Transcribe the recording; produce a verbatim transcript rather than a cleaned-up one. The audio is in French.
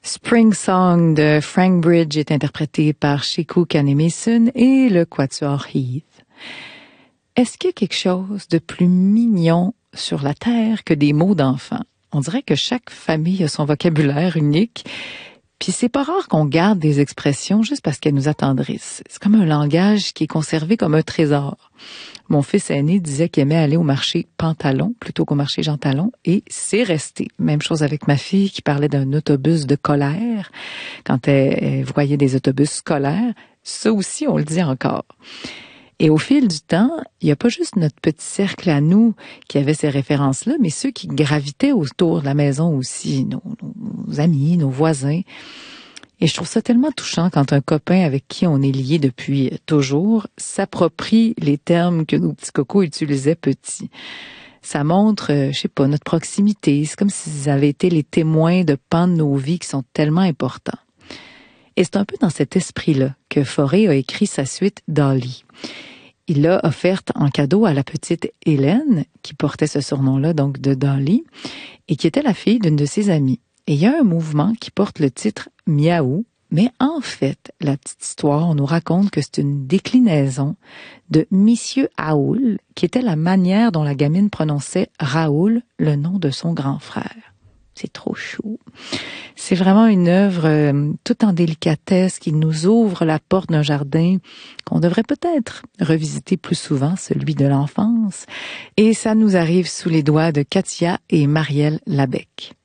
Spring Song de Frank Bridge est interprété par Sheku Kanemason et le Quatuor Heath. Est-ce qu'il y a quelque chose de plus mignon sur la terre que des mots d'enfants? On dirait que chaque famille a son vocabulaire unique. Puis c'est pas rare qu'on garde des expressions juste parce qu'elles nous attendrissent. C'est comme un langage qui est conservé comme un trésor. Mon fils aîné disait qu'il aimait aller au marché Pantalon plutôt qu'au marché Jean Talon et c'est resté. Même chose avec ma fille qui parlait d'un autobus de colère quand elle, elle voyait des autobus scolaires. Ça aussi, on le dit encore. Et au fil du temps, il n'y a pas juste notre petit cercle à nous qui avait ces références-là, mais ceux qui gravitaient autour de la maison aussi, nos, nos amis, nos voisins. Et je trouve ça tellement touchant quand un copain avec qui on est lié depuis toujours s'approprie les termes que nos petits cocos utilisaient petits. Ça montre, euh, je sais pas, notre proximité. C'est comme s'ils avaient été les témoins de pans de nos vies qui sont tellement importants. Et c'est un peu dans cet esprit-là que Fauré a écrit sa suite Dolly. Il l'a offerte en cadeau à la petite Hélène, qui portait ce surnom-là, donc de Dolly, et qui était la fille d'une de ses amies. Et il y a un mouvement qui porte le titre Miaou, mais en fait, la petite histoire, on nous raconte que c'est une déclinaison de Monsieur Aoul, qui était la manière dont la gamine prononçait Raoul, le nom de son grand frère. C'est trop chou. C'est vraiment une œuvre euh, toute en délicatesse qui nous ouvre la porte d'un jardin qu'on devrait peut-être revisiter plus souvent, celui de l'enfance. Et ça nous arrive sous les doigts de Katia et Marielle Labec.